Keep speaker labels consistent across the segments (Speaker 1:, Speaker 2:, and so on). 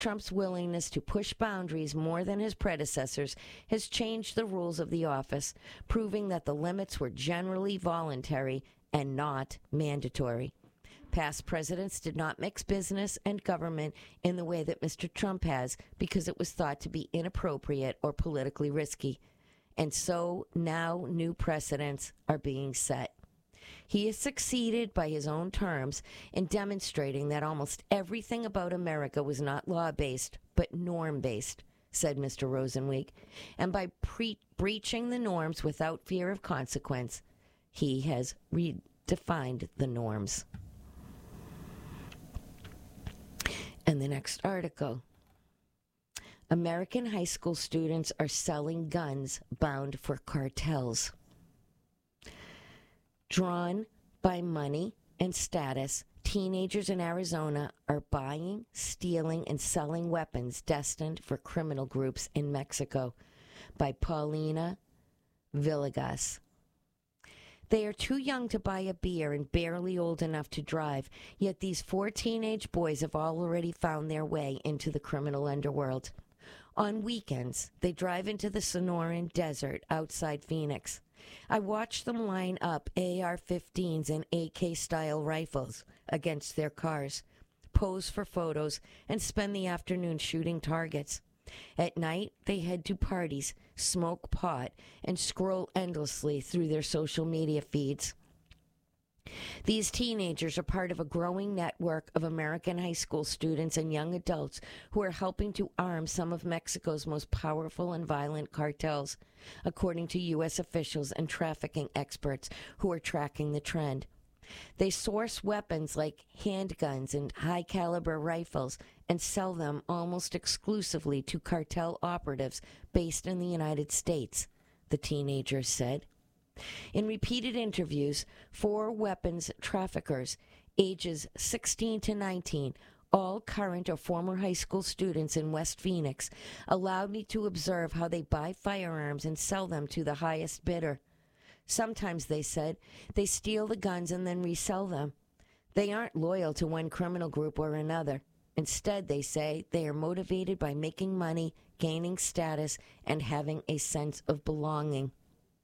Speaker 1: Trump's willingness to push boundaries more than his predecessors has changed the rules of the office, proving that the limits were generally voluntary and not mandatory. Past presidents did not mix business and government in the way that Mr. Trump has because it was thought to be inappropriate or politically risky. And so now new precedents are being set. He has succeeded by his own terms in demonstrating that almost everything about America was not law-based, but norm-based, said Mr. Rosenweek. And by breaching the norms without fear of consequence, he has redefined the norms. And the next article. American high school students are selling guns bound for cartels. Drawn by money and status, teenagers in Arizona are buying, stealing, and selling weapons destined for criminal groups in Mexico. By Paulina Villegas. They are too young to buy a beer and barely old enough to drive, yet these 4 teenage boys have already found their way into the criminal underworld. On weekends, they drive into the Sonoran Desert outside Phoenix. I watch them line up AR-15s and AK-style rifles against their cars, pose for photos, and spend the afternoon shooting targets. At night, they head to parties, smoke pot, and scroll endlessly through their social media feeds. These teenagers are part of a growing network of American high school students and young adults who are helping to arm some of Mexico's most powerful and violent cartels, according to U.S. officials and trafficking experts who are tracking the trend. They source weapons like handguns and high-caliber rifles and sell them almost exclusively to cartel operatives based in the United States, the teenagers said. In repeated interviews, 4 weapons traffickers, ages 16 to 19, all current or former high school students in West Phoenix, allowed me to observe how they buy firearms and sell them to the highest bidder. Sometimes, they said, they steal the guns and then resell them. They aren't loyal to one criminal group or another. Instead, they say, they are motivated by making money, gaining status, and having a sense of belonging.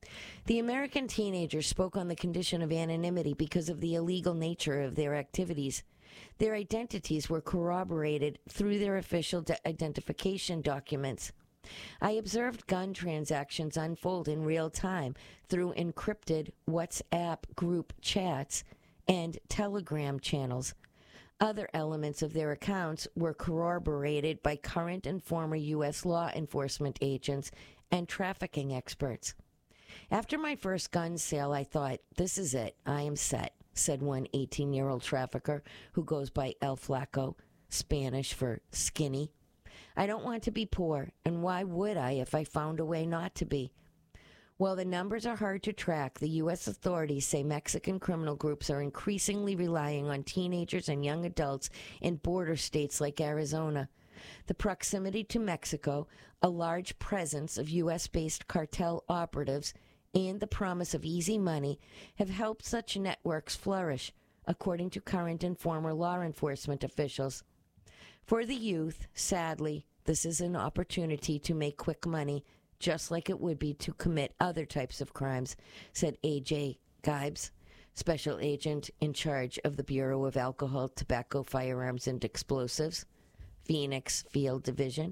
Speaker 1: The American teenagers spoke on the condition of anonymity because of the illegal nature of their activities. Their identities were corroborated through their official identification documents. I observed gun transactions unfold in real time through encrypted WhatsApp group chats and Telegram channels. Other elements of their accounts were corroborated by current and former U.S. law enforcement agents and trafficking experts. After my first gun sale, I thought, this is it, I am set, said one 18-year-old trafficker who goes by El Flaco, Spanish for skinny. I don't want to be poor, and why would I if I found a way not to be? While the numbers are hard to track, the U.S. authorities say Mexican criminal groups are increasingly relying on teenagers and young adults in border states like Arizona. The proximity to Mexico, a large presence of U.S.-based cartel operatives, and the promise of easy money have helped such networks flourish, according to current and former law enforcement officials. For the youth, sadly, this is an opportunity to make quick money, just like it would be to commit other types of crimes, said A.J. Geibs, special agent in charge of the Bureau of Alcohol, Tobacco, Firearms, and Explosives, Phoenix Field Division.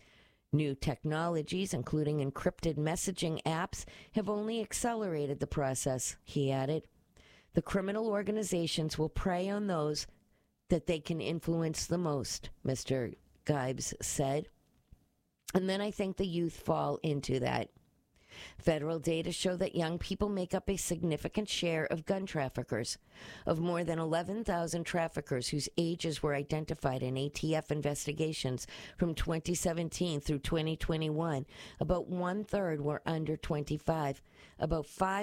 Speaker 1: New technologies, including encrypted messaging apps, have only accelerated the process, he added. The criminal organizations will prey on those that they can influence the most, Mr. Geibs said. And then I think the youth fall into that. Federal data show that young people make up a significant share of gun traffickers. Of more than 11,000 traffickers whose ages were identified in ATF investigations from 2017 through 2021, about one-third were under 25. About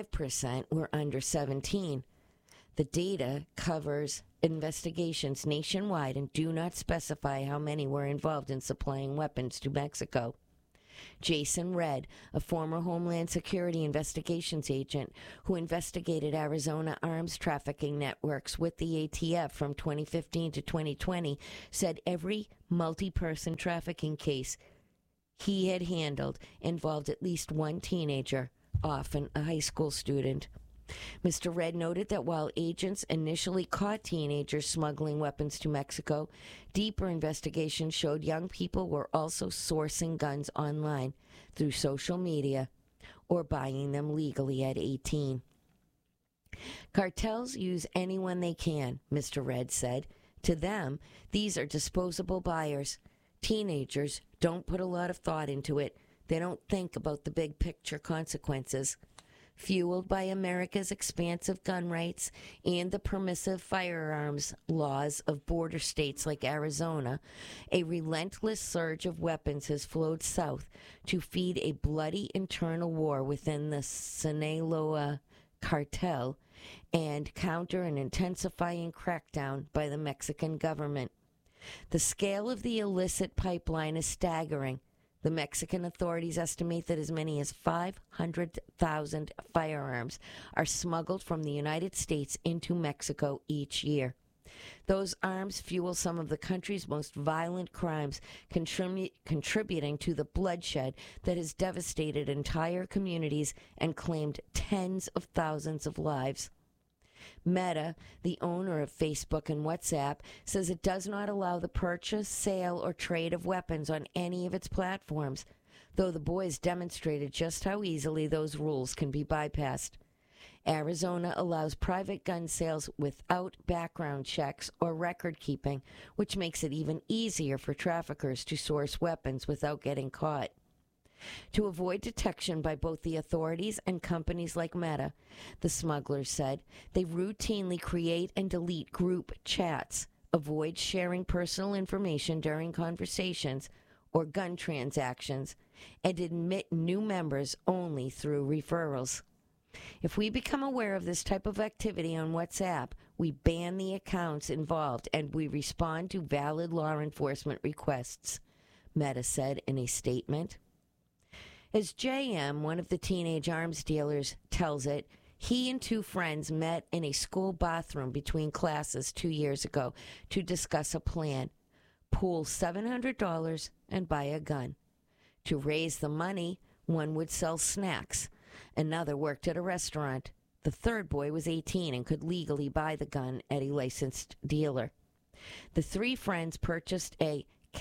Speaker 1: 5% were under 17. The data covers investigations nationwide and do not specify how many were involved in supplying weapons to Mexico. Jason Redd, a former Homeland Security investigations agent who investigated Arizona arms trafficking networks with the ATF from 2015 to 2020, said every multi-person trafficking case he had handled involved at least one teenager, often a high school student. Mr. Redd noted that while agents initially caught teenagers smuggling weapons to Mexico, deeper investigations showed young people were also sourcing guns online through social media or buying them legally at 18. Cartels use anyone they can, Mr. Redd said. To them, these are disposable buyers. Teenagers don't put a lot of thought into it. They don't think about the big picture consequences. Fueled by America's expansive gun rights and the permissive firearms laws of border states like Arizona, a relentless surge of weapons has flowed south to feed a bloody internal war within the Sinaloa cartel and counter an intensifying crackdown by the Mexican government. The scale of the illicit pipeline is staggering. The Mexican authorities estimate that as many as 500,000 firearms are smuggled from the United States into Mexico each year. Those arms fuel some of the country's most violent crimes, contributing to the bloodshed that has devastated entire communities and claimed tens of thousands of lives. Meta, the owner of Facebook and WhatsApp, says it does not allow the purchase, sale, or trade of weapons on any of its platforms, though the boys demonstrated just how easily those rules can be bypassed. Arizona allows private gun sales without background checks or record keeping, which makes it even easier for traffickers to source weapons without getting caught. To avoid detection by both the authorities and companies like Meta, the smugglers said, they routinely create and delete group chats, avoid sharing personal information during conversations or gun transactions, and admit new members only through referrals. If we become aware of this type of activity on WhatsApp, we ban the accounts involved and we respond to valid law enforcement requests, Meta said in a statement. As JM, one of the teenage arms dealers, tells it, he and two friends met in a school bathroom between classes 2 years ago to discuss a plan. Pool $700 and buy a gun. To raise the money, one would sell snacks. Another worked at a restaurant. The third boy was 18 and could legally buy the gun at a licensed dealer. The three friends purchased a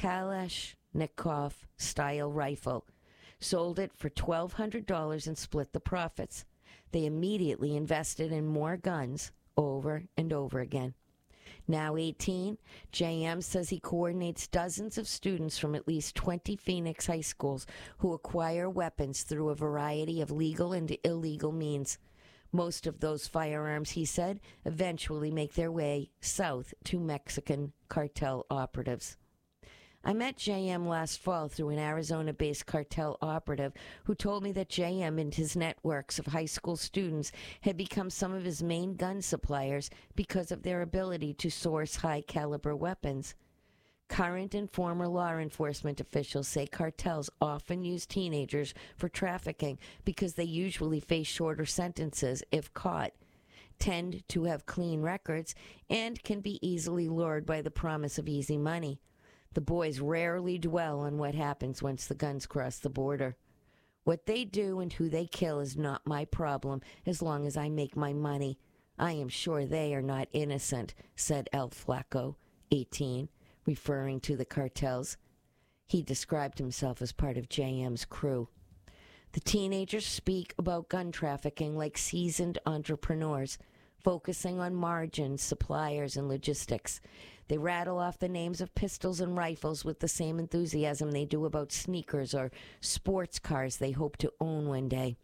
Speaker 1: Kalashnikov-style rifle, sold it for $1,200 and split the profits. They immediately invested in more guns over and over again. Now 18, JM says he coordinates dozens of students from at least 20 Phoenix high schools who acquire weapons through a variety of legal and illegal means. Most of those firearms, he said, eventually make their way south to Mexican cartel operatives. I met JM last fall through an Arizona-based cartel operative who told me that JM and his networks of high school students had become some of his main gun suppliers because of their ability to source high-caliber weapons. Current and former law enforcement officials say cartels often use teenagers for trafficking because they usually face shorter sentences if caught, tend to have clean records, and can be easily lured by the promise of easy money. The boys rarely dwell on what happens once the guns cross the border. What they do and who they kill is not my problem as long as I make my money. I am sure they are not innocent, said El Flaco, 18, referring to the cartels. He described himself as part of JM's crew. The teenagers speak about gun trafficking like seasoned entrepreneurs, focusing on margins, suppliers, and logistics. They rattle off the names of pistols and rifles with the same enthusiasm they do about sneakers or sports cars they hope to own one day.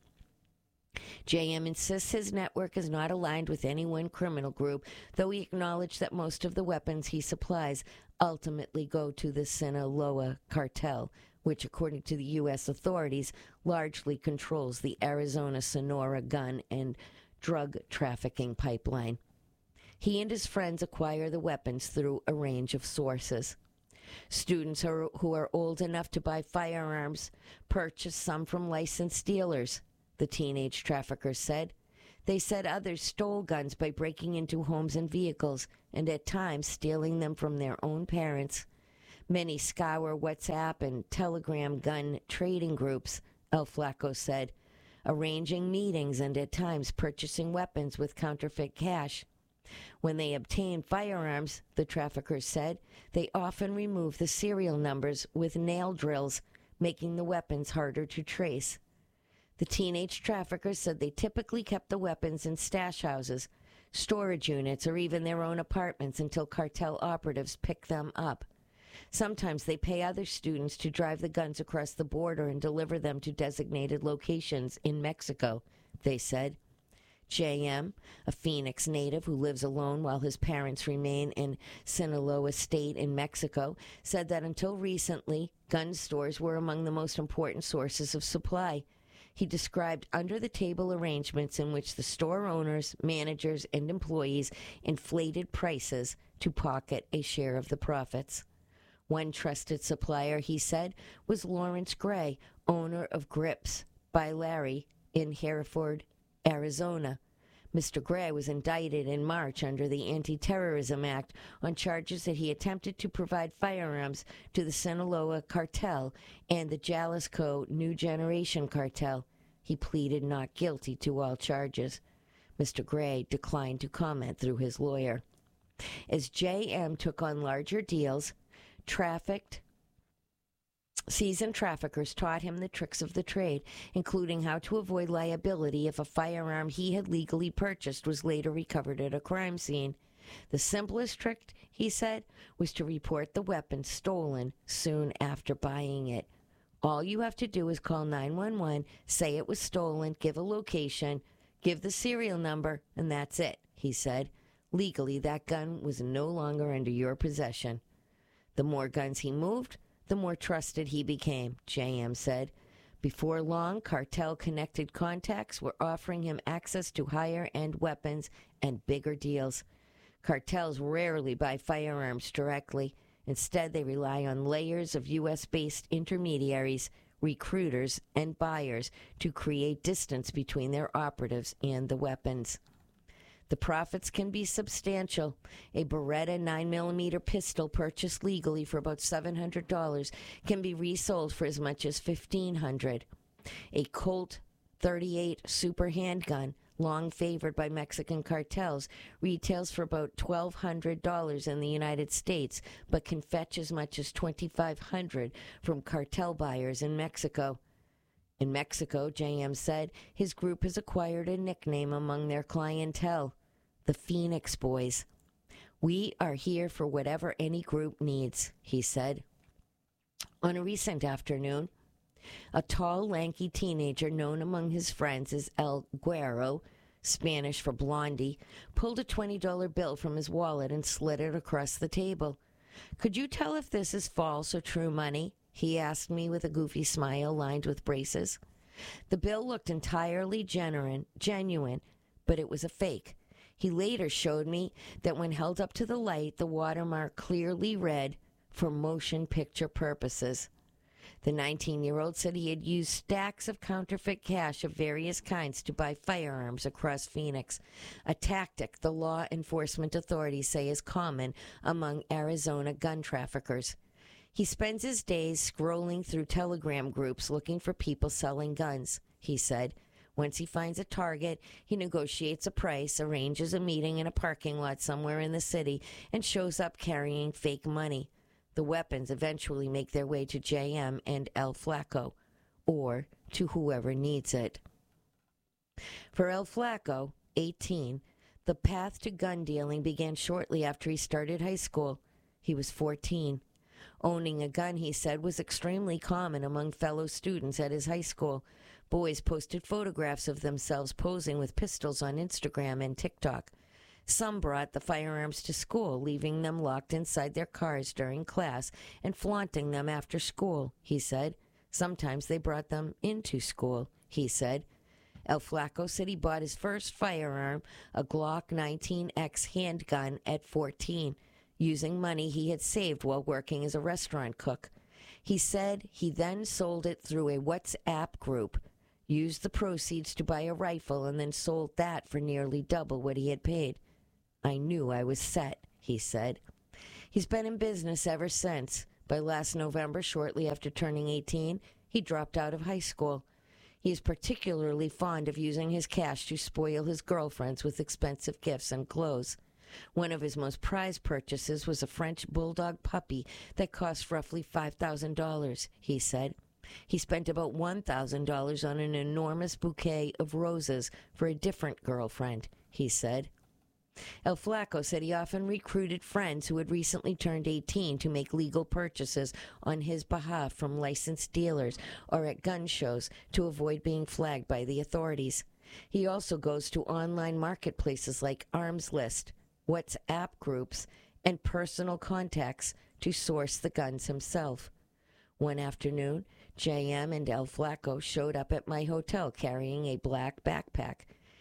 Speaker 1: JM insists his network is not aligned with any one criminal group, though he acknowledged that most of the weapons he supplies ultimately go to the Sinaloa cartel, which, according to the U.S. authorities, largely controls the Arizona-Sonora gun and drug trafficking pipeline. He and his friends acquire the weapons through a range of sources. Students who are old enough to buy firearms purchase some from licensed dealers, the teenage traffickers said. They said others stole guns by breaking into homes and vehicles, and at times stealing them from their own parents. Many scour WhatsApp and Telegram gun trading groups, El Flaco said, arranging meetings and at times purchasing weapons with counterfeit cash. When they obtain firearms, the traffickers said, they often remove the serial numbers with nail drills, making the weapons harder to trace. The teenage traffickers said they typically kept the weapons in stash houses, storage units, or even their own apartments until cartel operatives pick them up. Sometimes they pay other students to drive the guns across the border and deliver them to designated locations in Mexico, they said. J.M., a Phoenix native who lives alone while his parents remain in Sinaloa State in Mexico, said that until recently, gun stores were among the most important sources of supply. He described under-the-table arrangements in which the store owners, managers, and employees inflated prices to pocket a share of the profits. One trusted supplier, he said, was Lawrence Gray, owner of Grips by Larry in Hereford, Arizona. Mr. Gray was indicted in March under the Anti-Terrorism Act on charges that he attempted to provide firearms to the Sinaloa cartel and the Jalisco New Generation cartel. He pleaded not guilty to all charges. Mr. Gray declined to comment through his lawyer. As J.M. took on larger deals, seasoned traffickers taught him the tricks of the trade, including how to avoid liability if a firearm he had legally purchased was later recovered at a crime scene. The simplest trick, he said, was to report the weapon stolen soon after buying it. All you have to do is call 911, say it was stolen, give a location, give the serial number, and that's it, he said. Legally, that gun was no longer under your possession. The more guns he moved, the more trusted he became, J.M. said. Before long, cartel-connected contacts were offering him access to higher-end weapons and bigger deals. Cartels rarely buy firearms directly. Instead, they rely on layers of U.S.-based intermediaries, recruiters, and buyers to create distance between their operatives and the weapons. The profits can be substantial. A Beretta 9mm pistol purchased legally for about $700 can be resold for as much as $1,500. A Colt 38 super handgun, long favored by Mexican cartels, retails for about $1,200 in the United States, but can fetch as much as $2,500 from cartel buyers in Mexico. In Mexico, J.M. said, his group has acquired a nickname among their clientele, the Phoenix Boys. We are here for whatever any group needs, he said. On a recent afternoon, a tall, lanky teenager known among his friends as El Güero, Spanish for Blondie, pulled a $20 bill from his wallet and slid it across the table. Could you tell if this is false or true money? He asked me with a goofy smile lined with braces. The bill looked entirely genuine, but it was a fake. He later showed me that when held up to the light, the watermark clearly read, "For motion picture purposes." The 19-year-old said he had used stacks of counterfeit cash of various kinds to buy firearms across Phoenix, a tactic the law enforcement authorities say is common among Arizona gun traffickers. He spends his days scrolling through Telegram groups looking for people selling guns, he said. Once he finds a target, he negotiates a price, arranges a meeting in a parking lot somewhere in the city, and shows up carrying fake money. The weapons eventually make their way to J.M. and El Flaco, or to whoever needs it. For El Flaco, 18, the path to gun dealing began shortly after he started high school. He was 14. Owning a gun, he said, was extremely common among fellow students at his high school. Boys posted photographs of themselves posing with pistols on Instagram and TikTok. Some brought the firearms to school, leaving them locked inside their cars during class and flaunting them after school, he said. Sometimes they brought them into school, he said. El Flaco said he bought his first firearm, a Glock 19X handgun, at 14. using money he had saved while working as a restaurant cook. He said he then sold it through a WhatsApp group, used the proceeds to buy a rifle, and then sold that for nearly double what he had paid. I knew I was set, he said. He's been in business ever since. By last November, shortly after turning 18, he dropped out of high school. He is particularly fond of using his cash to spoil his girlfriends with expensive gifts and clothes. One of his most prized purchases was a French bulldog puppy that cost roughly $5,000, he said. He spent about $1,000 on an enormous bouquet of roses for a different girlfriend, he said. El Flaco said he often recruited friends who had recently turned 18 to make legal purchases on his behalf from licensed dealers or at gun shows to avoid being flagged by the authorities. He also goes to online marketplaces like Arms List, WhatsApp groups, and personal contacts to source the guns himself. One afternoon, J.M. and El Flaco showed up at my hotel carrying a black backpack.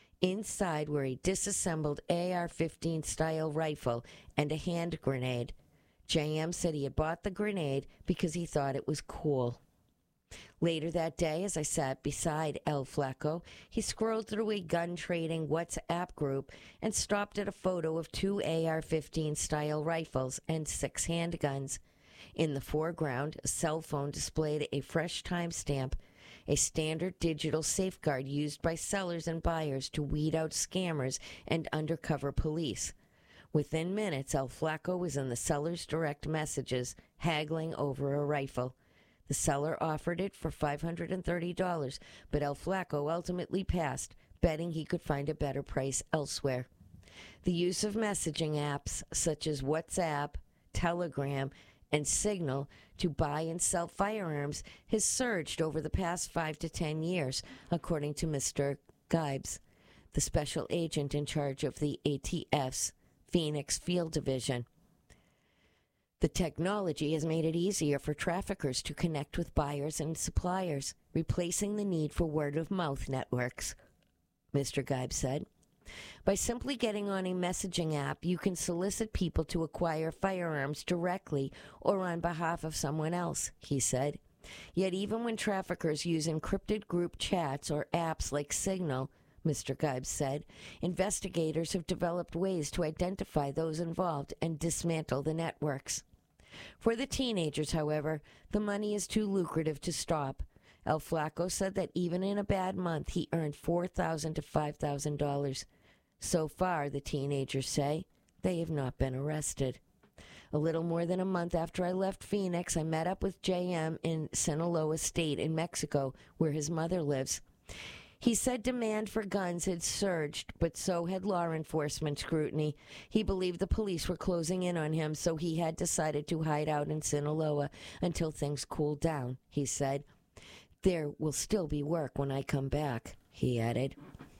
Speaker 1: Inside were a disassembled AR-15 style rifle and a hand grenade. J.M. said he had bought the grenade because he thought it was cool. Later that day, as I sat beside El Flaco, he scrolled through a gun-trading WhatsApp group and stopped at a photo of 2 AR-15 style rifles and 6 handguns. In the foreground, a cell phone displayed a fresh timestamp, a standard digital safeguard used by sellers and buyers to weed out scammers and undercover police. Within minutes, El Flaco was in the seller's direct messages, haggling over a rifle. The seller offered it for $530, but El Flaco ultimately passed, betting he could find a better price elsewhere. The use of messaging apps such as WhatsApp, Telegram, and Signal to buy and sell firearms has surged over the past 5 to 10 years, according to Mr. Geibs, the special agent in charge of the ATF's Phoenix Field Division. The technology has made it easier for traffickers to connect with buyers and suppliers, replacing the need for word-of-mouth networks, Mr. Geibs said. By simply getting on a messaging app, you can solicit people to acquire firearms directly or on behalf of someone else, he said. Yet even when traffickers use encrypted group chats or apps like Signal, Mr. Geibs said, investigators have developed ways to identify those involved and dismantle the networks. For the teenagers, however, the money is too lucrative to stop. El Flaco said that even in a bad month, he earned $4,000 to $5,000. So far, the teenagers say, they have not been arrested. A little more than a month after I left Phoenix, I met up with J.M. in Sinaloa State in Mexico, where his mother lives. He said demand for guns had surged, but so had law enforcement scrutiny. He believed the police were closing in on him, so he had decided to hide out in Sinaloa until things cooled down, he said. There will still be work when I come back, he added.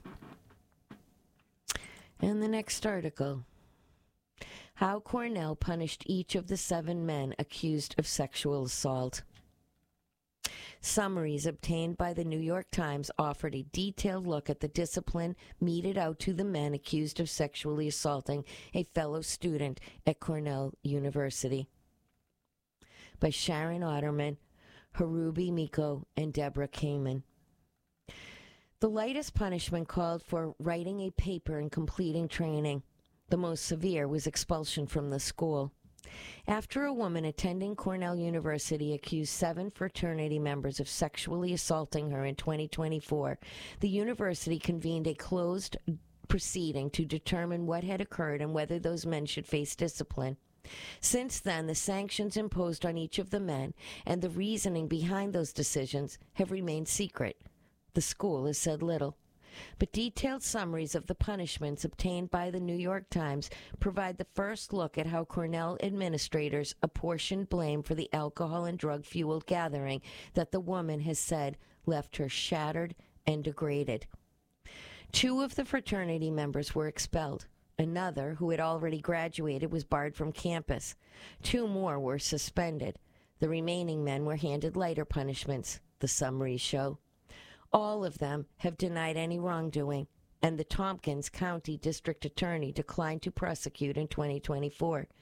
Speaker 1: And the next article. How Cornell punished each of the 7 men accused of sexual assault. Summaries obtained by the New York Times offered a detailed look at the discipline meted out to the men accused of sexually assaulting a fellow student at Cornell University. By Sharon Otterman, Harubi Miko, and Deborah Kamen. The lightest punishment called for writing a paper and completing training. The most severe was expulsion from the school. After a woman attending Cornell University accused 7 fraternity members of sexually assaulting her in 2024, the university convened a closed proceeding to determine what had occurred and whether those men should face discipline. Since then, the sanctions imposed on each of the men and the reasoning behind those decisions have remained secret. The school has said little. But detailed summaries of the punishments obtained by the New York Times provide the first look at how Cornell administrators apportioned blame for the alcohol and drug-fueled gathering that the woman has said left her shattered and degraded. 2 of the fraternity members were expelled. Another, who had already graduated, was barred from campus. 2 more were suspended. The remaining men were handed lighter punishments, the summaries show. All of them have denied any wrongdoing, and the Tompkins County District Attorney declined to prosecute in 2024.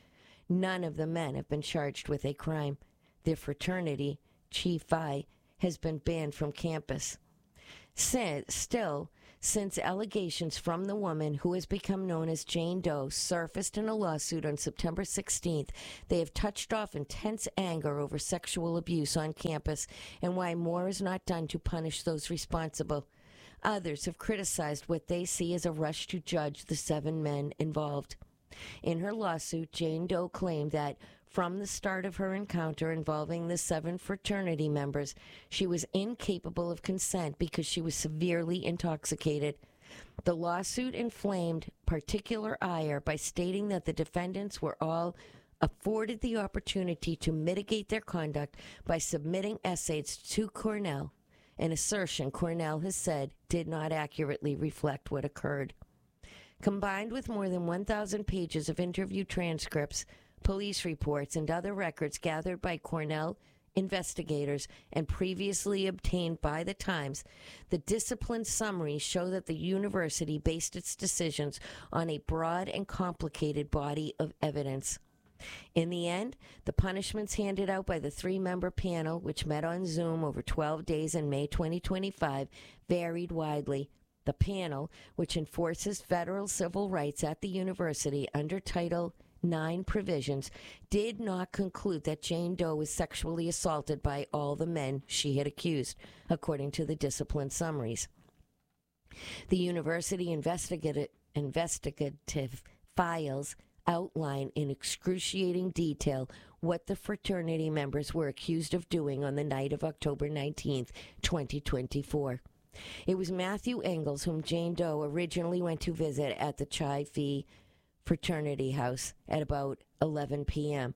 Speaker 1: None of the men have been charged with a crime. Their fraternity, Chi Phi, has been banned from campus. Still, since allegations from the woman who has become known as Jane Doe surfaced in a lawsuit on September 16th, they have touched off intense anger over sexual abuse on campus and why more is not done to punish those responsible. Others have criticized what they see as a rush to judge the 7 men involved. In her lawsuit, Jane Doe claimed that from the start of her encounter involving the 7 fraternity members, she was incapable of consent because she was severely intoxicated. The lawsuit inflamed particular ire by stating that the defendants were all afforded the opportunity to mitigate their conduct by submitting essays to Cornell, an assertion Cornell has said did not accurately reflect what occurred. Combined with more than 1,000 pages of interview transcripts, police reports, and other records gathered by Cornell investigators and previously obtained by the Times, the discipline summaries show that the university based its decisions on a broad and complicated body of evidence. In the end, the punishments handed out by the 3-member panel, which met on Zoom over 12 days in May 2025, varied widely. The panel, which enforces federal civil rights at the university under Title IX provisions, did not conclude that Jane Doe was sexually assaulted by all the men she had accused, according to the discipline summaries. The university investigative files outline in excruciating detail what the fraternity members were accused of doing on the night of October 19th, 2024. It was Matthew Engels whom Jane Doe originally went to visit at the Chi Phi fraternity house at about 11 p.m.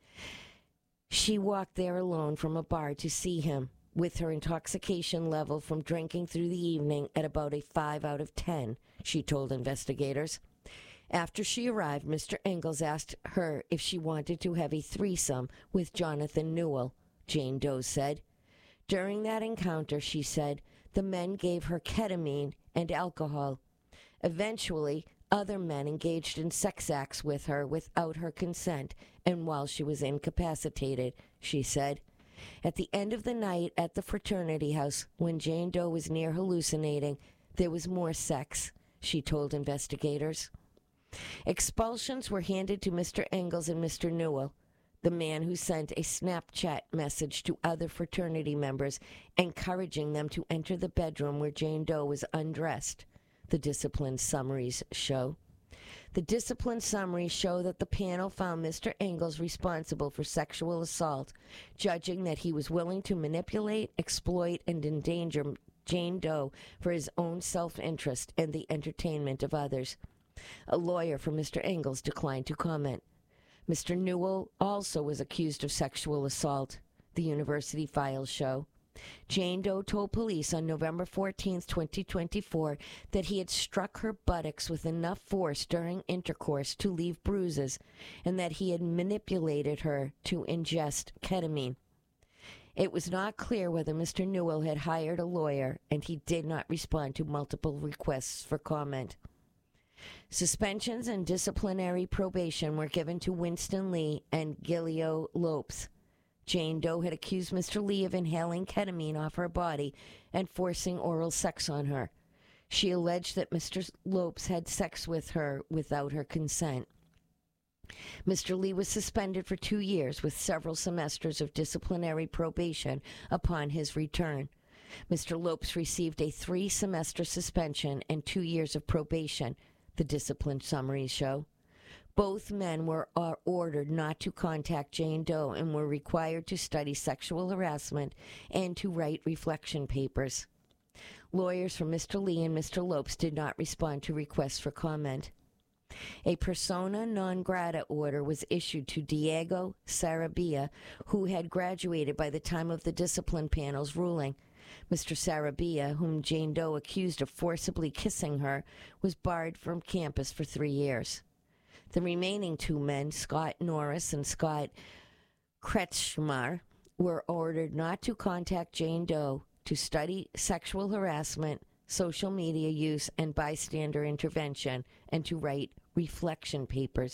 Speaker 1: She walked there alone from a bar to see him, with her intoxication level from drinking through the evening at about a 5 out of 10, she told investigators. After she arrived, Mr. Engels asked her if she wanted to have a threesome with Jonathan Newell, Jane Doe said. During that encounter, she said, the men gave her ketamine and alcohol. Eventually, other men engaged in sex acts with her without her consent and while she was incapacitated, she said. At the end of the night at the fraternity house, when Jane Doe was near hallucinating, there was more sex, she told investigators. Expulsions were handed to Mr. Engels and Mr. Newell, the man who sent a Snapchat message to other fraternity members encouraging them to enter the bedroom where Jane Doe was undressed, the discipline summaries show. The discipline summaries show that the panel found Mr. Engels responsible for sexual assault, judging that he was willing to manipulate, exploit, and endanger Jane Doe for his own self-interest and the entertainment of others. A lawyer for Mr. Engels declined to comment. Mr. Newell also was accused of sexual assault, the university files show. Jane Doe told police on November 14, 2024, that he had struck her buttocks with enough force during intercourse to leave bruises, and that he had manipulated her to ingest ketamine. It was not clear whether Mr. Newell had hired a lawyer, and he did not respond to multiple requests for comment. Suspensions and disciplinary probation were given to Winston Lee and Gilio Lopes. Jane Doe had accused Mr. Lee of inhaling ketamine off her body and forcing oral sex on her. She alleged that Mr. Lopes had sex with her without her consent. Mr. Lee was suspended for 2 years with several semesters of disciplinary probation upon his return. Mr. Lopes received a 3-semester suspension and 2 years of probation, the discipline summaries show. Both men were ordered not to contact Jane Doe and were required to study sexual harassment and to write reflection papers. Lawyers for Mr. Lee and Mr. Lopes did not respond to requests for comment. A persona non grata order was issued to Diego Sarabia, who had graduated by the time of the discipline panel's ruling. Mr. Sarabia, whom Jane Doe accused of forcibly kissing her, was barred from campus for 3 years. The remaining 2 men, Scott Norris and Scott Kretschmar, were ordered not to contact Jane Doe, to study sexual harassment, social media use, and bystander intervention, and to write reflection papers.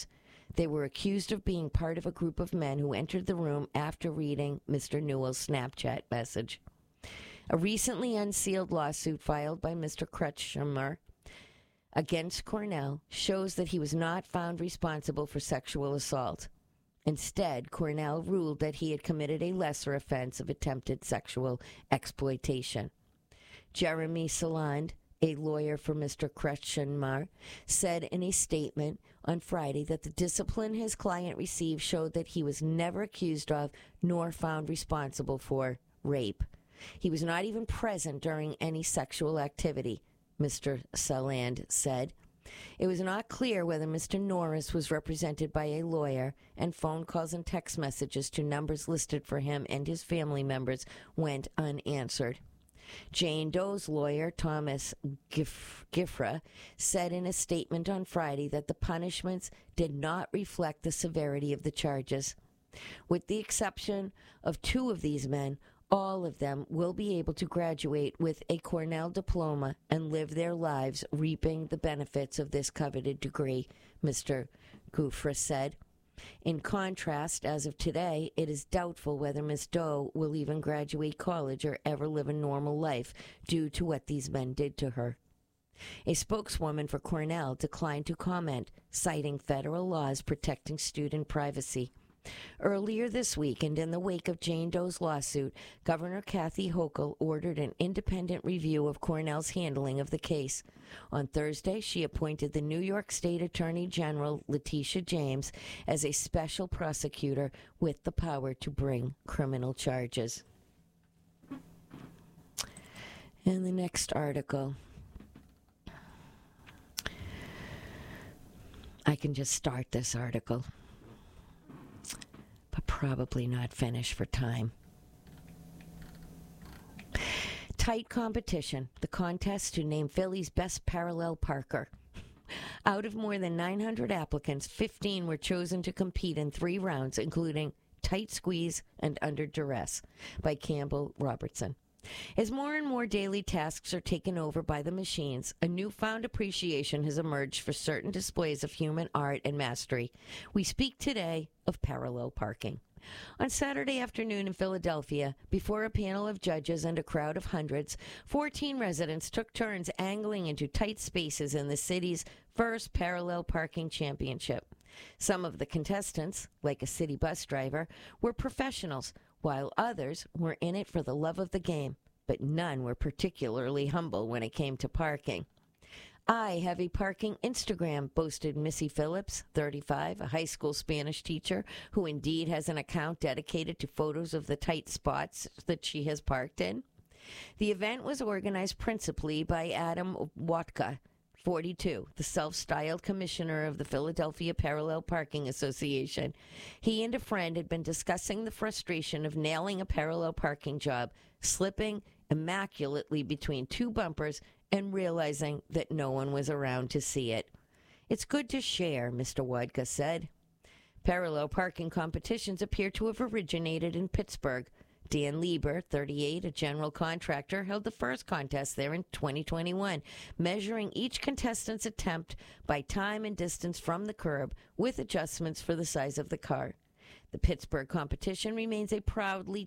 Speaker 1: They were accused of being part of a group of men who entered the room after reading Mr. Newell's Snapchat message. A recently unsealed lawsuit filed by Mr. Kretschmer against Cornell shows that he was not found responsible for sexual assault. Instead, Cornell ruled that he had committed a lesser offense of attempted sexual exploitation. Jeremy Saland, a lawyer for Mr. Kretschmer, said in a statement on Friday that the discipline his client received showed that he was never accused of nor found responsible for rape. He was not even present during any sexual activity, Mr. Saland said. It was not clear whether Mr. Norris was represented by a lawyer, and phone calls and text messages to numbers listed for him and his family members went unanswered. Jane Doe's lawyer, Thomas Giffra, said in a statement on Friday that the punishments did not reflect the severity of the charges. With the exception of 2 of these men, all of them will be able to graduate with a Cornell diploma and live their lives reaping the benefits of this coveted degree, Mr. Giffra said. In contrast, as of today, it is doubtful whether Miss Doe will even graduate college or ever live a normal life due to what these men did to her. A spokeswoman for Cornell declined to comment, citing federal laws protecting student privacy. Earlier this week, and in the wake of Jane Doe's lawsuit, Governor Kathy Hochul ordered an independent review of Cornell's handling of the case. On Thursday, she appointed the New York State Attorney General Letitia James as a special prosecutor with the power to bring criminal charges. And the next article. I can just start this article, but probably not finish for time. Tight competition, the contest to name Philly's best parallel parker. Out of more than 900 applicants, 15 were chosen to compete in 3 rounds, including Tight Squeeze and Under Duress by Campbell Robertson. As more and more daily tasks are taken over by the machines, a newfound appreciation has emerged for certain displays of human art and mastery. We speak today of parallel parking. On Saturday afternoon in Philadelphia, before a panel of judges and a crowd of hundreds, 14 residents took turns angling into tight spaces in the city's first parallel parking championship. Some of the contestants, like a city bus driver, were professionals, while others were in it for the love of the game, but none were particularly humble when it came to parking. I have a parking Instagram, boasted Missy Phillips, 35, a high school Spanish teacher who indeed has an account dedicated to photos of the tight spots that she has parked in. The event was organized principally by Adam Watka, 42, the self-styled commissioner of the Philadelphia Parallel Parking Association. He and a friend had been discussing the frustration of nailing a parallel parking job, slipping immaculately between 2 bumpers and realizing that no one was around to see it. It's good to share, Mr. Wadka said. Parallel parking competitions appear to have originated in Pittsburgh. Dan Lieber, 38, a general contractor, held the first contest there in 2021, measuring each contestant's attempt by time and distance from the curb, with adjustments for the size of the car. The Pittsburgh competition remains a proudly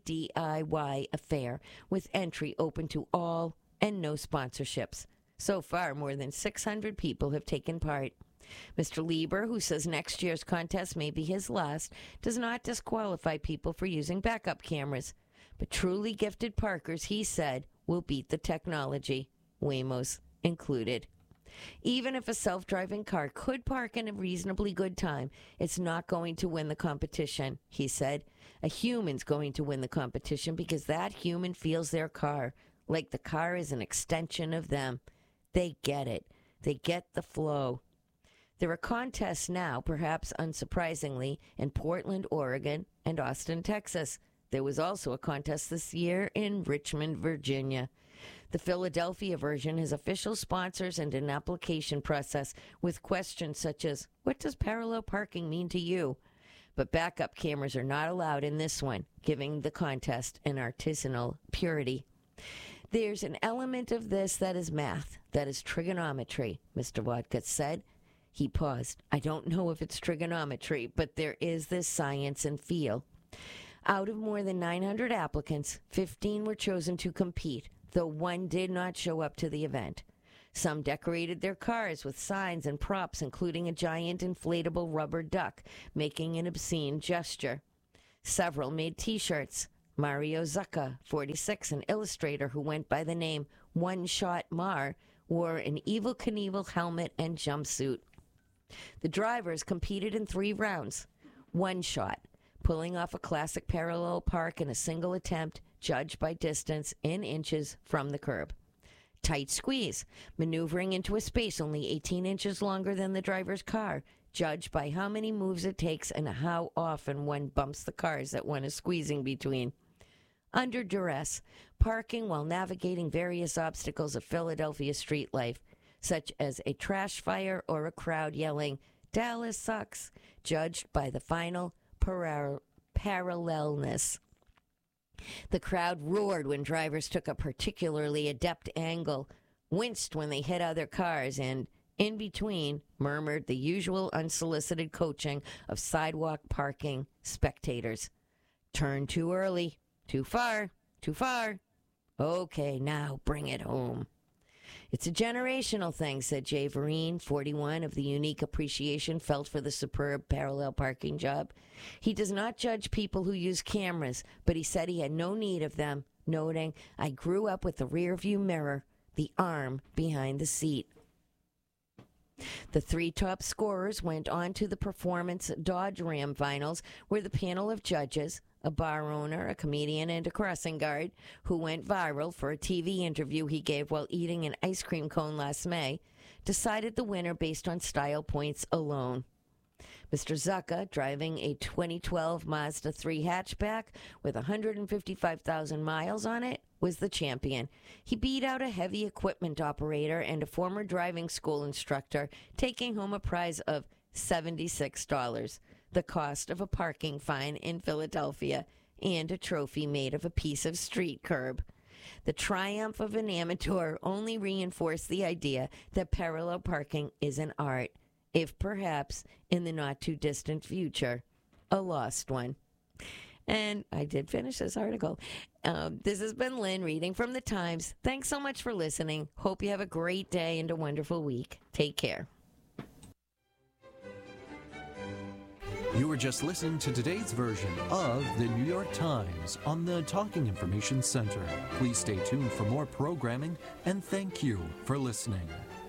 Speaker 1: DIY affair, with entry open to all and no sponsorships. So far, more than 600 people have taken part. Mr. Lieber, who says next year's contest may be his last, does not disqualify people for using backup cameras. But truly gifted parkers, he said, will beat the technology, Waymo's included. Even if a self-driving car could park in a reasonably good time, it's not going to win the competition, he said. A human's going to win the competition because that human feels their car, like the car is an extension of them. They get it. They get the flow. There are contests now, perhaps unsurprisingly, in Portland, Oregon, and Austin, Texas. There was also a contest this year in Richmond, Virginia. The Philadelphia version has official sponsors and an application process with questions such as, what does parallel parking mean to you? But backup cameras are not allowed in this one, giving the contest an artisanal purity. There's an element of this that is math, that is trigonometry, Mr. Watkins said. He paused. I don't know if it's trigonometry, but there is this science and feel. Out of more than 900 applicants, 15 were chosen to compete, though one did not show up to the event. Some decorated their cars with signs and props, including a giant inflatable rubber duck, making an obscene gesture. Several made T-shirts. Mario Zucca, 46, an illustrator who went by the name One Shot Mar, wore an Evel Knievel helmet and jumpsuit. The drivers competed in 3 rounds. One shot, pulling off a classic parallel park in a single attempt, judged by distance in inches from the curb. Tight squeeze, maneuvering into a space only 18 inches longer than the driver's car, judged by how many moves it takes and how often one bumps the cars that one is squeezing between. Under duress, parking while navigating various obstacles of Philadelphia street life, such as a trash fire or a crowd yelling, "Dallas sucks," judged by the final parallelness. The crowd roared when drivers took a particularly adept angle, winced when they hit other cars, and, in between, murmured the usual unsolicited coaching of sidewalk parking spectators. Turn too early, too far, too far. Okay, now bring it home. It's a generational thing, said Jay Vereen, 41, of the unique appreciation felt for the superb parallel parking job. He does not judge people who use cameras, but he said he had no need of them, noting, I grew up with the rearview mirror, the arm behind the seat. The 3 top scorers went on to the Performance Dodge Ram Finals, where the panel of judges, a bar owner, a comedian, and a crossing guard, who went viral for a TV interview he gave while eating an ice cream cone last May, decided the winner based on style points alone. Mr. Zucca, driving a 2012 Mazda 3 hatchback with 155,000 miles on it, was the champion. He beat out a heavy equipment operator and a former driving school instructor, taking home a prize of $76, the cost of a parking fine in Philadelphia, and a trophy made of a piece of street curb. The triumph of an amateur only reinforced the idea that parallel parking is an art, if perhaps, in the not-too-distant future, a lost one. And I did finish this article. This has been Lynn reading from the Times. Thanks so much for listening. Hope you have a great day and a wonderful week. Take care.
Speaker 2: You were just listening to today's version of the New York Times on the Talking Information Center. Please stay tuned for more programming, and thank you for listening.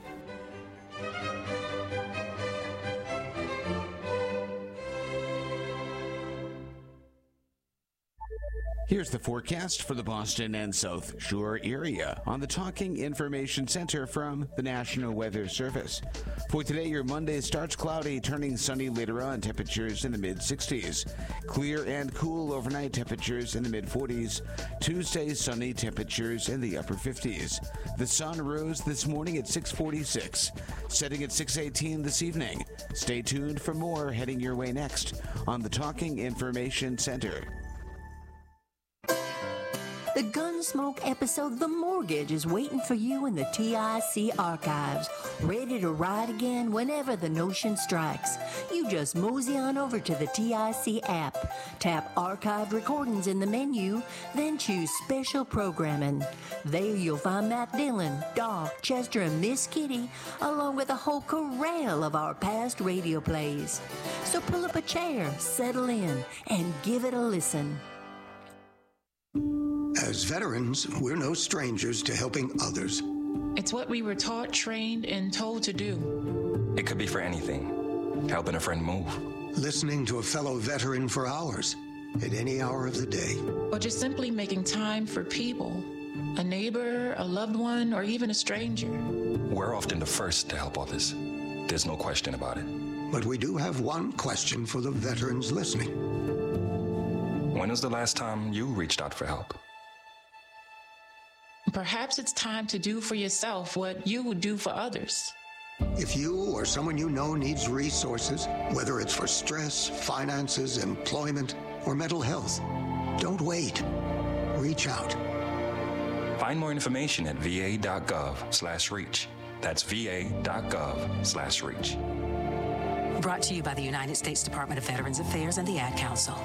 Speaker 3: Here's the forecast for the Boston and South Shore area on the Talking Information Center from the National Weather Service. For today, your Monday starts cloudy, turning sunny later on, temperatures in the mid-60s. Clear and cool overnight, temperatures in the mid-40s. Tuesday, sunny, temperatures in the upper 50s. The sun rose this morning at 6:46, setting at 6:18 this evening. Stay tuned for more heading your way next on the Talking Information Center.
Speaker 4: The Gunsmoke episode The Mortgage is waiting for you in the TIC archives, ready to ride again whenever the notion strikes. You just mosey on over to the TIC app, tap Archived Recordings in the menu, then choose Special Programming. There you'll find Matt Dillon, Doc, Chester, and Miss Kitty, along with a whole corral of our past radio plays. So pull up a chair, settle in, and give it a listen.
Speaker 5: As veterans, we're no strangers to helping others.
Speaker 6: It's what we were taught, trained, and told to do.
Speaker 7: It could be for anything. Helping a friend move.
Speaker 5: Listening to a fellow veteran for hours, at any hour of the day.
Speaker 6: Or just simply making time for people. A neighbor, a loved one, or even a stranger.
Speaker 7: We're often the first to help others. There's no question about it.
Speaker 5: But we do have one question for the veterans listening.
Speaker 7: When was the last time you reached out for help?
Speaker 6: Perhaps it's time to do for yourself what you would do for others.
Speaker 5: If you or someone you know needs resources, whether it's for stress, finances, employment, or mental health, don't wait. Reach out.
Speaker 7: Find more information at va.gov/reach. That's va.gov/reach.
Speaker 8: Brought to you by the United States Department of Veterans Affairs and the Ad Council.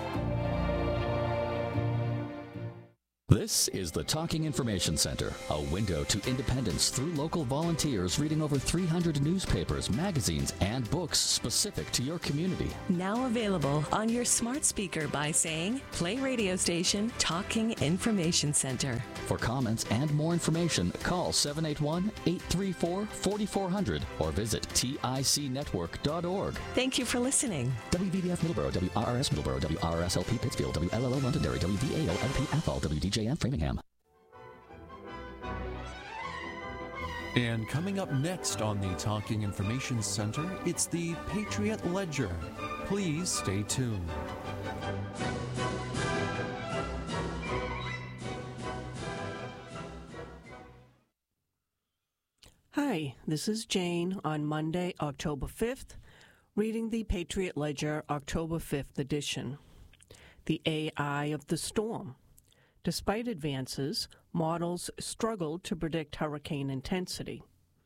Speaker 9: This is the Talking Information Center, a window to independence through local volunteers reading over 300 newspapers, magazines, and books specific to your community.
Speaker 10: Now available on your smart speaker by saying, play radio station Talking Information Center.
Speaker 9: For comments and more information, call 781-834-4400 or visit ticnetwork.org.
Speaker 10: Thank you for listening.
Speaker 9: WVBF Middleborough, WRRS Middleborough, WRRS-LP Pittsfield, WLLO Londonderry, WVAO-LP Athol, WDJM Framingham.
Speaker 2: And coming up next on the Talking Information Center, it's the Patriot Ledger. Please stay tuned.
Speaker 11: Hi, this is Jane on Monday, October 5th, reading the Patriot Ledger October 5th edition. The AI of the storm. Despite advances, models struggled to predict hurricane intensity.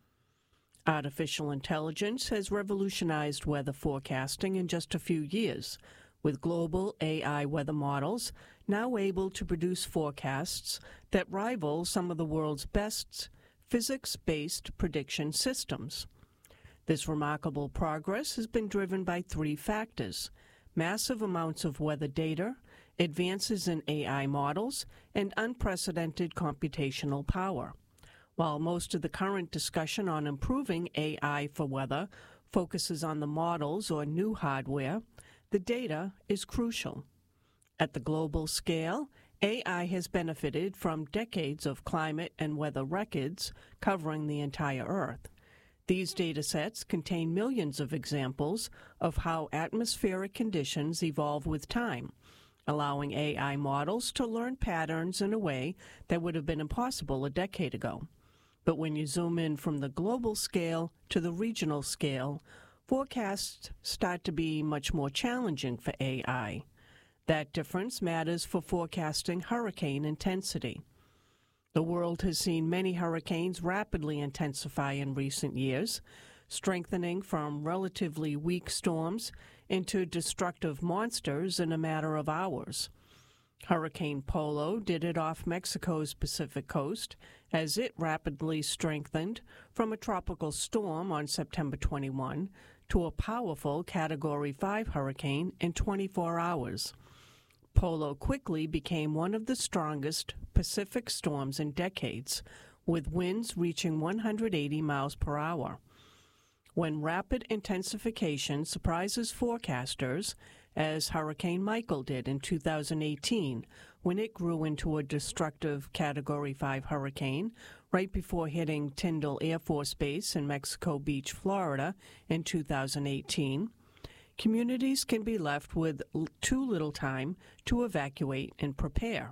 Speaker 11: Artificial intelligence has revolutionized weather forecasting in just a few years, with global AI weather models now able to produce forecasts that rival some of the world's best physics-based prediction systems. This remarkable progress has been driven by three factors: massive amounts of weather data, advances in AI models, and unprecedented computational power. While most of the current discussion on improving AI for weather focuses on the models or new hardware, the data is crucial. At the global scale, AI has benefited from decades of climate and weather records covering the entire Earth. These data sets contain millions of examples of how atmospheric conditions evolve with time, allowing AI models to learn patterns in a way that would have been impossible a decade ago. But when you zoom in from the global scale to the regional scale, forecasts start to be much more challenging for AI. That difference matters for forecasting hurricane intensity. The world has seen many hurricanes rapidly intensify in recent years, strengthening from relatively weak storms into destructive monsters in a matter of hours. Hurricane Polo did it off Mexico's Pacific coast as it rapidly strengthened from a tropical storm on September 21 to a powerful Category 5 hurricane in 24 hours. Polo quickly became one of the strongest Pacific storms in decades, with winds reaching 180 miles per hour. When rapid intensification surprises forecasters, as Hurricane Michael did in 2018, when it grew into a destructive Category 5 hurricane right before hitting Tyndall Air Force Base in Mexico Beach, Florida in 2018, communities can be left with too little time to evacuate and prepare.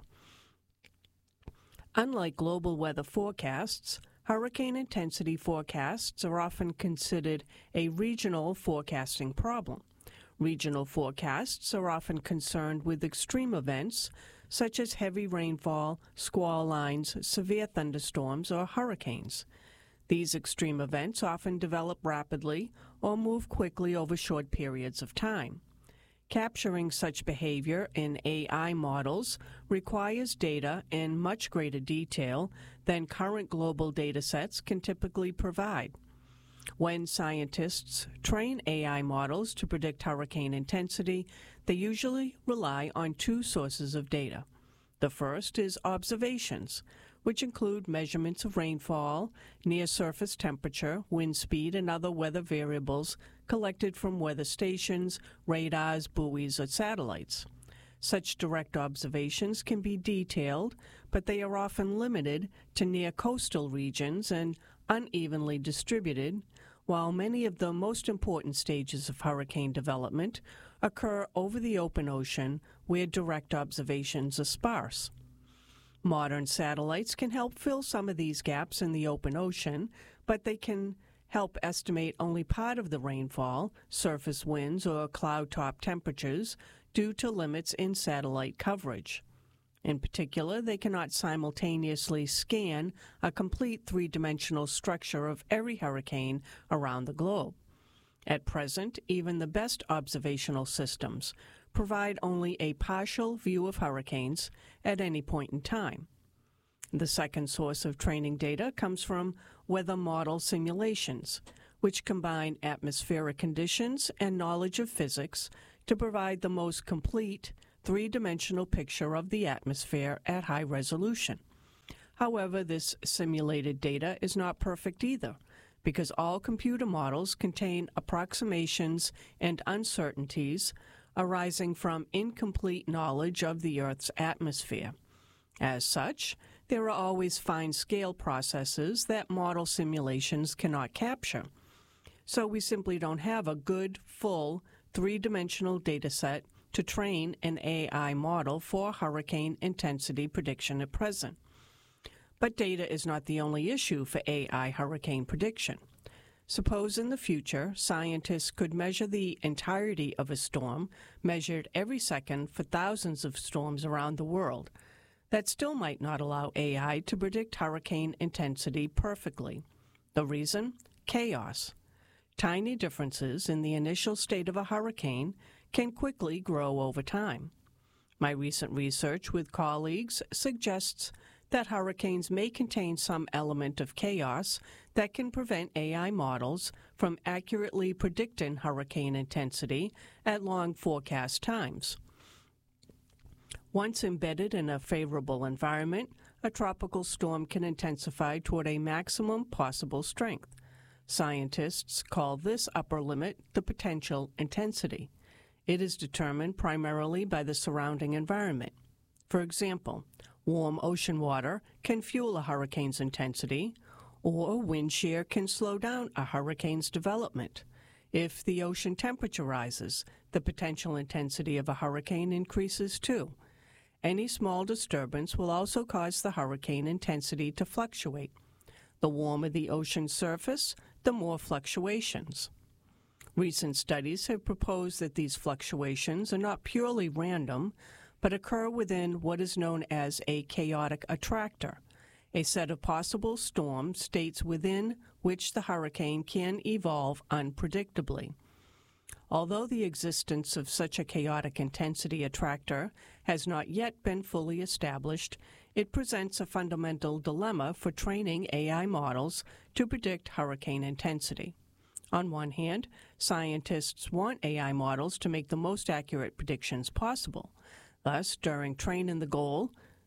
Speaker 11: Unlike global weather forecasts, hurricane intensity forecasts are often considered a regional forecasting problem. Regional forecasts are often concerned with extreme events such as heavy rainfall, squall lines, severe thunderstorms, or hurricanes. These extreme events often develop rapidly or move quickly over short periods of time. Capturing such behavior in AI models requires data in much greater detail than current global data sets can typically provide. When scientists train AI models to predict hurricane intensity, they usually rely on two sources of data. The first is observations, which include measurements of rainfall, near-surface temperature, wind speed, and other weather variables collected from weather stations, radars, buoys, or satellites. Such direct observations can be detailed, but they are often limited to near-coastal regions and unevenly distributed, while many of the most important stages of hurricane development occur over the open ocean where direct observations are sparse. Modern satellites can help fill some of these gaps in the open ocean, but they can help estimate only part of the rainfall, surface winds, or cloud-top temperatures due to limits in satellite coverage. In particular, they cannot simultaneously scan a complete three-dimensional structure of every hurricane around the globe. At present, even the best observational systems provide only a partial view of hurricanes at any point in time. The second source of training data comes from weather model simulations, which combine atmospheric conditions and knowledge of physics to provide the most complete three-dimensional picture of the atmosphere at high resolution. However, this simulated data is not perfect either, because all computer models contain approximations and uncertainties arising from incomplete knowledge of the Earth's atmosphere. As such, there are always fine-scale processes that model simulations cannot capture. So we simply don't have a good, full, three-dimensional data set to train an AI model for hurricane intensity prediction at present. But data is not the only issue for AI hurricane prediction. Suppose in the future, scientists could measure the entirety of a storm, measured every second for thousands of storms around the world. That still might not allow AI to predict hurricane intensity perfectly. The reason? Chaos. Tiny differences in the initial state of a hurricane can quickly grow over time. My recent research with colleagues suggests that hurricanes may contain some element of chaos that can prevent AI models from accurately predicting hurricane intensity at long forecast times. Once embedded in a favorable environment, a tropical storm can intensify toward a maximum possible strength. Scientists call this upper limit the potential intensity. It is determined primarily by the surrounding environment. For example, warm ocean water can fuel a hurricane's intensity, or wind shear can slow down a hurricane's development. If the ocean temperature rises, the potential intensity of a hurricane increases too. Any small disturbance will also cause the hurricane intensity to fluctuate. The warmer the ocean surface, the more fluctuations. Recent studies have proposed that these fluctuations are not purely random, but occur within what is known as a chaotic attractor, a set of possible storm states within which the hurricane can evolve unpredictably. Although the existence of such a chaotic intensity attractor has not yet been fully established, it presents a fundamental dilemma for training AI models to predict hurricane intensity. On one hand, scientists want AI models to make the most accurate predictions possible. Thus, during training, the goal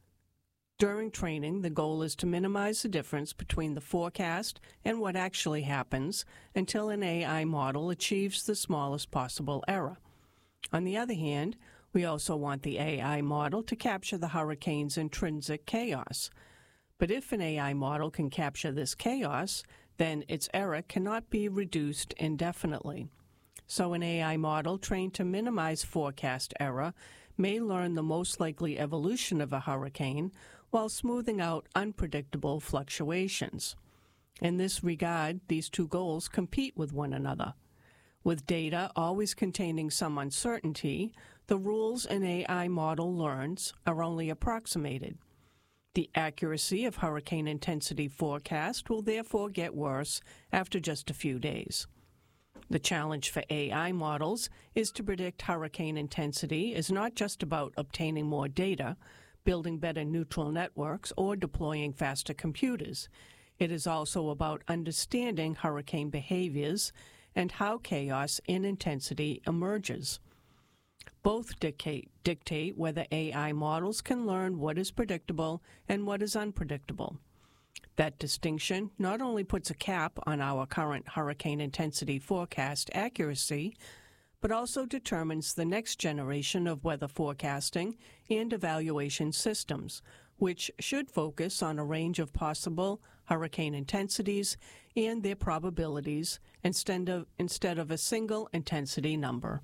Speaker 11: is to minimize the difference between the forecast and what actually happens until an AI model achieves the smallest possible error. On the other hand, we also want the AI model to capture the hurricane's intrinsic chaos. But if an AI model can capture this chaos, then its error cannot be reduced indefinitely. So an AI model trained to minimize forecast error may learn the most likely evolution of a hurricane while smoothing out unpredictable fluctuations. In this regard, these two goals compete with one another. With data always containing some uncertainty, the rules an AI model learns are only approximated. The accuracy of hurricane intensity forecast will therefore get worse after just a few days. The challenge for AI models is to predict hurricane intensity is not just about obtaining more data, building better neural networks, or deploying faster computers. It is also about understanding hurricane behaviors and how chaos in intensity emerges. Both dictate whether AI models can learn what is predictable and what is unpredictable. That distinction not only puts a cap on our current hurricane intensity forecast accuracy, but also determines the next generation of weather forecasting and evaluation systems, which should focus on a range of possible hurricane intensities and their probabilities instead of a single intensity number.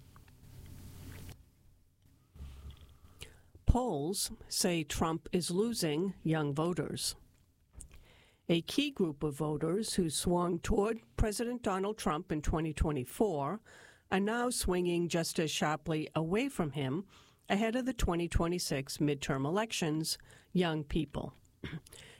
Speaker 11: Polls say Trump is losing young voters. A key group of voters who swung toward President Donald Trump in 2024 are now swinging just as sharply away from him ahead of the 2026 midterm elections, young people.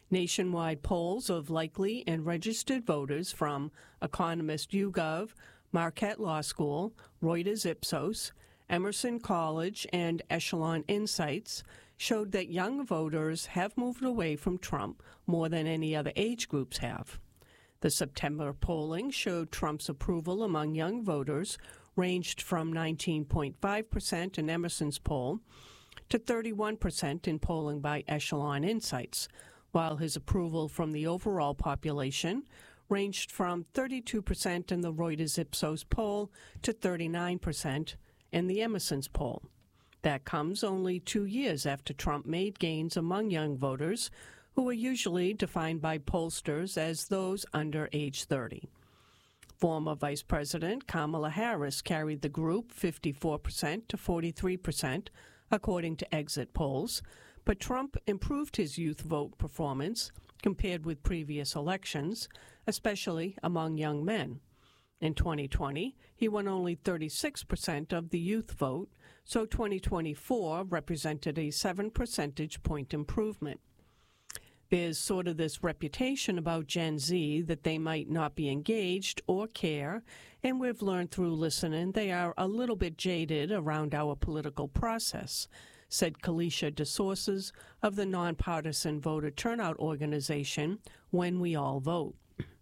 Speaker 11: Nationwide polls of likely and registered voters from Economist YouGov, Marquette Law School, Reuters Ipsos, Emerson College, and Echelon Insights showed that young voters have moved away from Trump more than any other age groups have. The September polling showed Trump's approval among young voters ranged from 19.5% in Emerson's poll to 31% in polling by Echelon Insights, while his approval from the overall population ranged from 32% in the Reuters Ipsos poll to 39% in the Emerson's poll. That comes only 2 years after Trump made gains among young voters, who are usually defined by pollsters as those under age 30. Former Vice President Kamala Harris carried the group 54% to 43%, according to exit polls, but Trump improved his youth vote performance compared with previous elections, especially among young men. In 2020, he won only 36% of the youth vote, so 2024 represented a 7 percentage point improvement. There's sort of this reputation about Gen Z that they might not be engaged or care, and we've learned through listening they are a little bit jaded around our political process, said Kalisha DeSources of the nonpartisan voter turnout organization When We All Vote.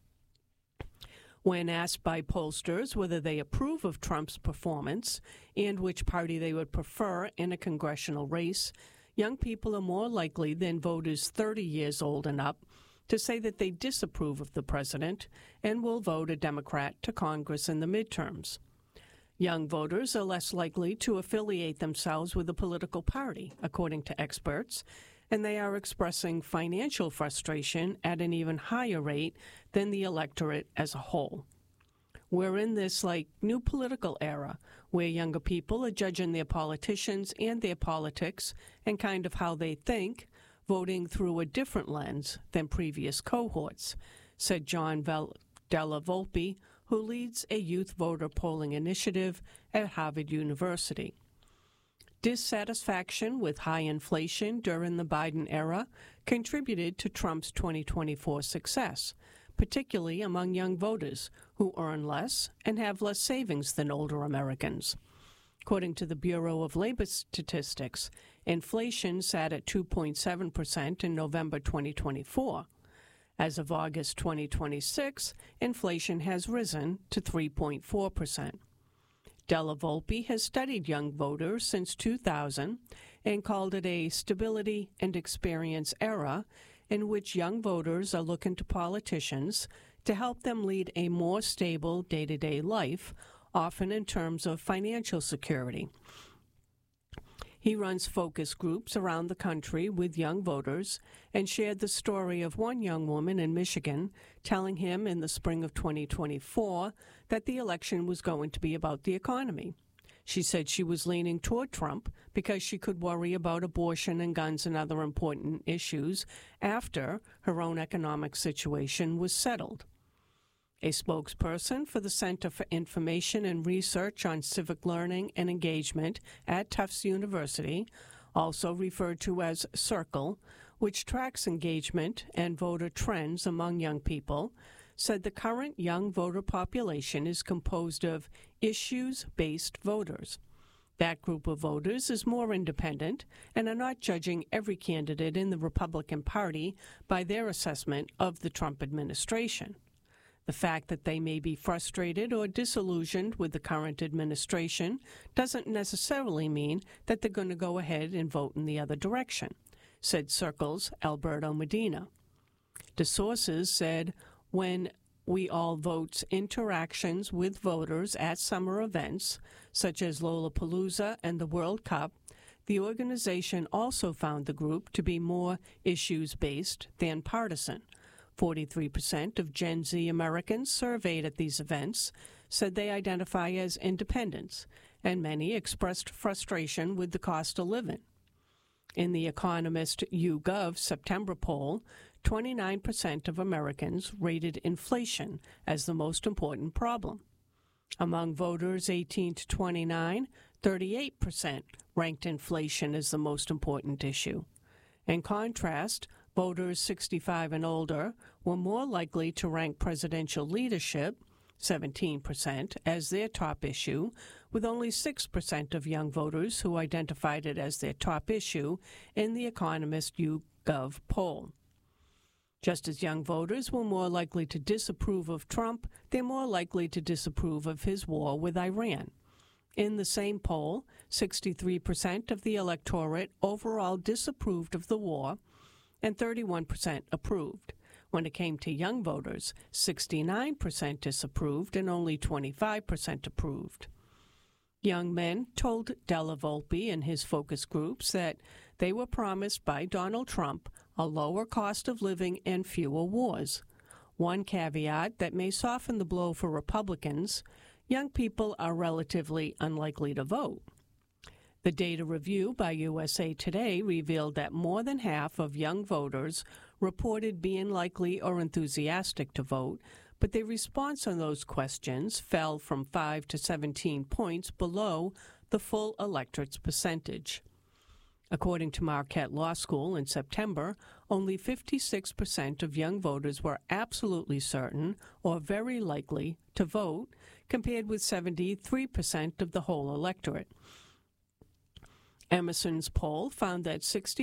Speaker 11: When asked by pollsters whether they approve of Trump's performance and which party they would prefer in a congressional race, young people are more likely than voters 30 years old and up to say that they disapprove of the president and will vote a Democrat to Congress in the midterms. Young voters are less likely to affiliate themselves with a political party, according to experts, and they are expressing financial frustration at an even higher rate than the electorate as a whole. We're in this, new political era where younger people are judging their politicians and their politics and kind of how they think, voting through a different lens than previous cohorts, said John Della Volpe, who leads a youth voter polling initiative at Harvard University. Dissatisfaction with high inflation during the Biden era contributed to Trump's 2024 success, particularly among young voters who earn less and have less savings than older Americans. According to the Bureau of Labor Statistics, inflation sat at 2.7% in November 2024. As of August 2026, inflation has risen to 3.4%. Della Volpe has studied young voters since 2000 and called it a stability and experience era in which young voters are looking to politicians to help them lead a more stable day-to-day life, often in terms of financial security. He runs focus groups around the country with young voters and shared the story of one young woman in Michigan telling him in the spring of 2024 that the election was going to be about the economy. She said she was leaning toward Trump because she could worry about abortion and guns and other important issues after her own economic situation was settled. A spokesperson for the Center for Information and Research on Civic Learning and Engagement at Tufts University, also referred to as CIRCLE, which tracks engagement and voter trends among young people, said the current young voter population is composed of issues-based voters. That group of voters is more independent and are not judging every candidate in the Republican Party by their assessment of the Trump administration. The fact that they may be frustrated or disillusioned with the current administration doesn't necessarily mean that they're going to go ahead and vote in the other direction, said Circle's Alberto Medina. DeSources said when We All Vote's interactions with voters at summer events, such as Lollapalooza and the World Cup, the organization also found the group to be more issues-based than partisan. 43% of Gen Z Americans surveyed at these events said they identify as independents, and many expressed frustration with the cost of living. In the Economist YouGov September poll, 29% of Americans rated inflation as the most important problem. Among voters 18 to 29, 38% ranked inflation as the most important issue. In contrast, voters 65 and older were more likely to rank presidential leadership, 17%, as their top issue, with only 6% of young voters who identified it as their top issue in the Economist YouGov poll. Just as young voters were more likely to disapprove of Trump, they're more likely to disapprove of his war with Iran. In the same poll, 63% of the electorate overall disapproved of the war, and 31% approved. When it came to young voters, 69% disapproved and only 25% approved. Young men told Della Volpe and his focus groups that they were promised by Donald Trump a lower cost of living and fewer wars. One caveat that may soften the blow for Republicans: young people are relatively unlikely to vote. The data review by USA Today revealed that more than half of young voters reported being likely or enthusiastic to vote, but their response on those questions fell from 5 to 17 points below the full electorate's percentage. According to Marquette Law School in September, only 56% of young voters were absolutely certain or very likely to vote, compared with 73% of the whole electorate. Emerson's poll found that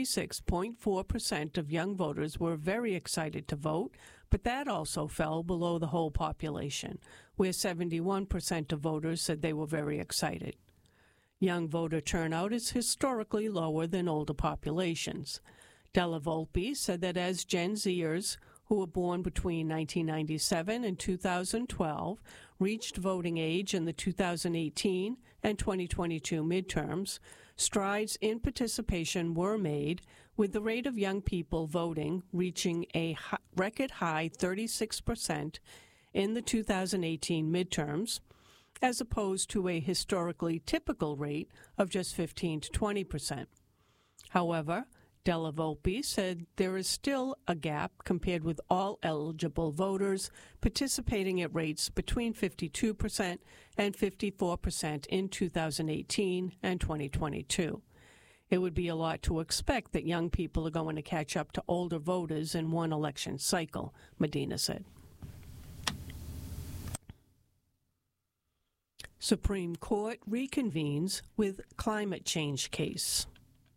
Speaker 11: 66.4% of young voters were very excited to vote, but that also fell below the whole population, where 71% of voters said they were very excited. Young voter turnout is historically lower than older populations. Della Volpe said that as Gen Zers, who were born between 1997 and 2012, reached voting age in the 2018 and 2022 midterms, strides in participation were made, with the rate of young people voting reaching a record high 36% in the 2018 midterms, as opposed to a historically typical rate of just 15 to 20%. However, Della Volpe said there is still a gap compared with all eligible voters participating at rates between 52% and 54% in 2018 and 2022. It would be a lot to expect that young people are going to catch up to older voters in one election cycle, Medina said. Supreme Court reconvenes with climate change case.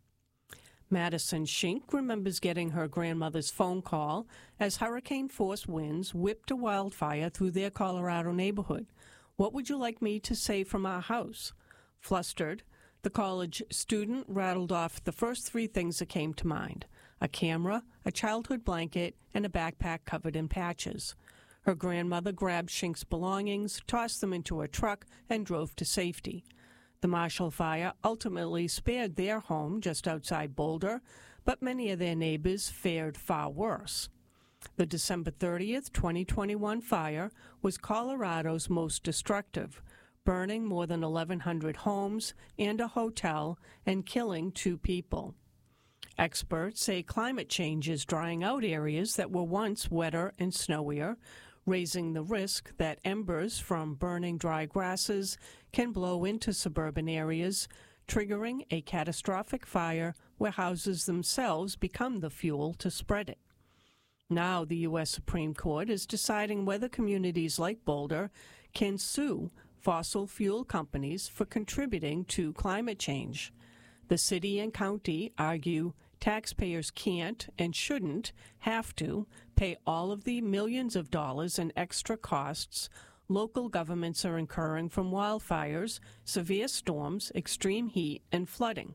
Speaker 11: Madison Shink remembers getting her grandmother's phone call as hurricane-force winds whipped a wildfire through their Colorado neighborhood. "What would you like me to say from our house?" Flustered, the college student rattled off the first three things that came to mind: a camera, a childhood blanket, and a backpack covered in patches. Her grandmother grabbed Shink's belongings, tossed them into a truck, and drove to safety. The Marshall Fire ultimately spared their home just outside Boulder, but many of their neighbors fared far worse. The December 30th, 2021 fire was Colorado's most destructive, burning more than 1,100 homes and a hotel and killing 2 people. Experts say climate change is drying out areas that were once wetter and snowier, raising the risk that embers from burning dry grasses can blow into suburban areas, triggering a catastrophic fire where houses themselves become the fuel to spread it. Now the U.S. Supreme Court is deciding whether communities like Boulder can sue fossil fuel companies for contributing to climate change. The city and county argue taxpayers can't and shouldn't have to pay all of the millions of dollars in extra costs local governments are incurring from wildfires, severe storms, extreme heat, and flooding.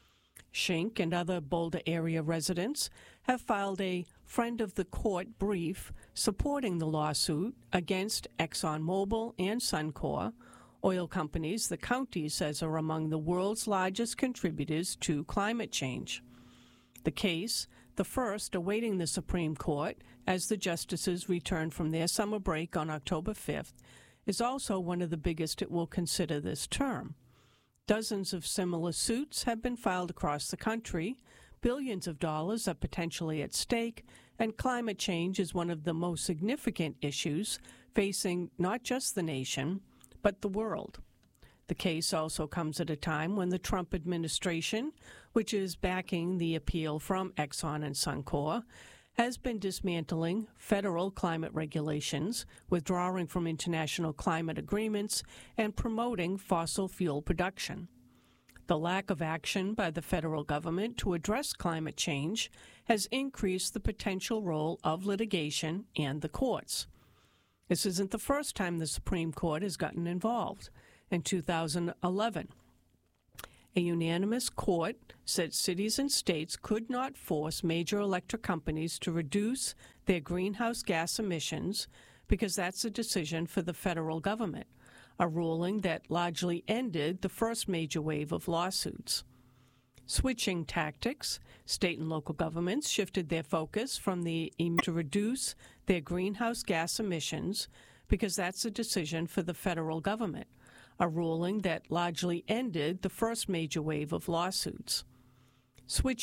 Speaker 11: Shink and other Boulder area residents have filed a friend of the court brief supporting the lawsuit against ExxonMobil and Suncor, oil companies the county says are among the world's largest contributors to climate change. The case, the first awaiting the Supreme Court as the justices return from their summer break on October 5th, is also one of the biggest it will consider this term. Dozens of similar suits have been filed across the country, billions of dollars are potentially at stake, and climate change is one of the most significant issues facing not just the nation, but the world. The case also comes at a time when the Trump administration, which is backing the appeal from Exxon and Suncor, has been dismantling federal climate regulations, withdrawing from international climate agreements, and promoting fossil fuel production. The lack of action by the federal government to address climate change has increased the potential role of litigation and the courts. This isn't the first time the Supreme Court has gotten involved. In 2011, a unanimous court said cities and states could not force major electric companies to reduce their greenhouse gas emissions because that's a decision for the federal government, a ruling that largely ended the first major wave of lawsuits. Switching tactics, state and local governments shifted their focus from to reduce their greenhouse gas emissions because that's a decision for the federal government, a ruling that largely ended the first major wave of lawsuits. Switching